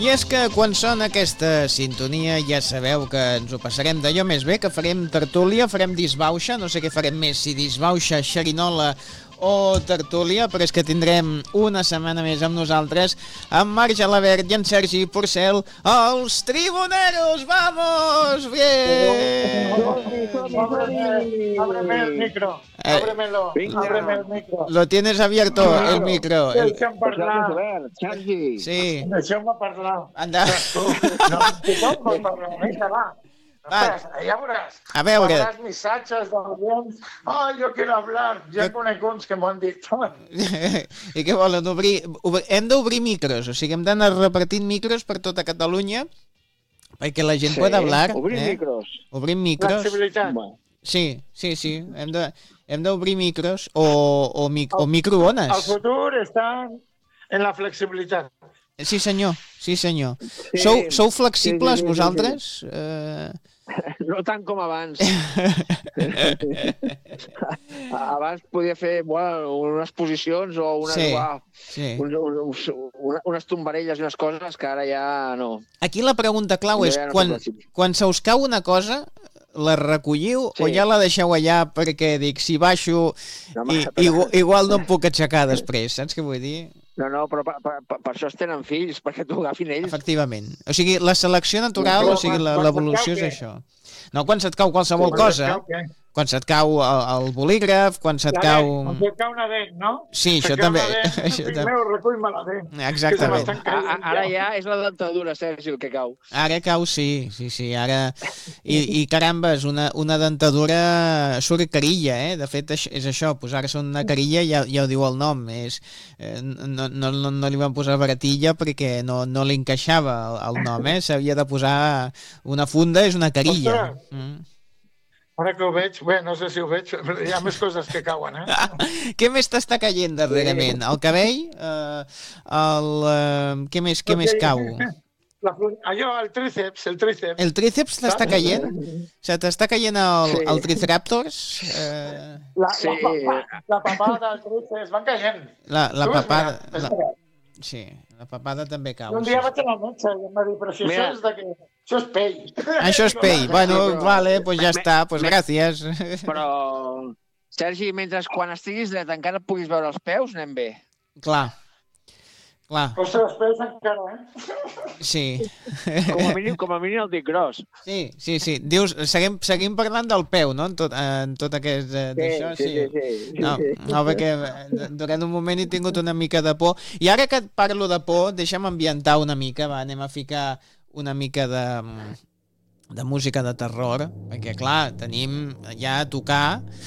I és que quan sona aquesta sintonia ja sabeu que ens ho passarem d'allò més bé, que farem tertúlia, farem disbauxa, no sé què farem més, si disbauxa, xerinola o tertúlia, però és que tindrem una setmana més amb nosaltres, amb Marc Gelabert i en Sergi Porcel, els Tribuneros, ¡vamos! ¡Bien! Ábreme el micro, ábremelo, ábreme el micro. Lo tienes abierto, el micro. Deixa'm parlar. Sergi. Sí. Deixeu-me parlar. Anda. No, tothom pot parlar, vinga, va. Va. Ja veuràs. A veure. Veuràs missatges d'audients. Ai, jo quiero hablar. Ja conec uns que m'ho han dit. I què volen obrir? Hem d'obrir micros, o sigui, hem d'anar repartint micros per tota Catalunya perquè la gent pugui hablar. Obrim micros. Obrim micros. Flexibilitat. Sí. Hem d'obrir micros o microones. El futur està en la flexibilitat. Sí, senyor. Sí. Sí. Sou flexibles, Sí. vosaltres? No tant com abans. Abans podia fer unes posicions o unes tombarelles i unes coses que ara ja no. Aquí la pregunta clau és, Ja no quan se us cau una cosa, la recolliu o ja la deixeu allà perquè dic, si baixo igual no em puc aixecar després, saps què vull dir? No, però per això es tenen fills, perquè t'ho agafin ells. Efectivament. O sigui, la selecció natural, o sigui, l'evolució és això. No, quan se't cau qualsevol cosa, quan se't cau el bolígraf, quan se't cau... Quan se't cau una dent, no? Sí, això també. Primer recull-me la dent. Exactament. Ara ja és la dentadura, Sergi, el que cau. Ara cau, sí. Ara... I carambes, una dentadura surt carilla, eh? De fet, és això, posar-se una carilla ja ho diu el nom. No li van posar baratilla perquè no li encaixava el nom, eh? S'havia de posar una funda, és una carilla. Ara que ho veig, bé, no sé si ho veig, però hi ha més coses que cauen, Què més t'està caient darrerament? El cabell? Què més cau? Allò, el tríceps. El tríceps t'està caient? Se t'està caient el triceratops? La papada, el tríceps, van caient. La papada... Sí, la papada també cau. Un dia vaig a la metge i em va dir, però si això és pell. Això és pell. Bueno, vale, pues ja està, pues gràcies. Però, Sergi, quan estiguis dret encara et puguis veure els peus, anem bé. Clar. Ostres, els peus encara, Sí. Com a mínim el dit gros. Sí. Dius, seguim parlant del peu, no? En tot aquest... d'això, sí. No, perquè durant un moment he tingut una mica de por. I ara que et parlo de por, deixa'm ambientar una mica, va, anem a ficar una mica de música de terror, perquè clar, tenim ja a tocar